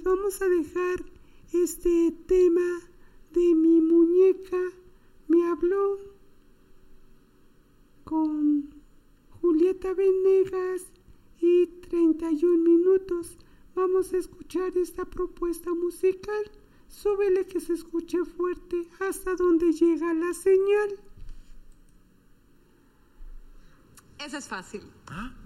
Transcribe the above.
pues vamos a dejar este tema de Mi muñeca me habló con Julieta Venegas y 31 minutos. Vamos a escuchar esta propuesta musical. Súbele que se escuche fuerte hasta donde llega la señal. Esa es fácil. ¿Ah?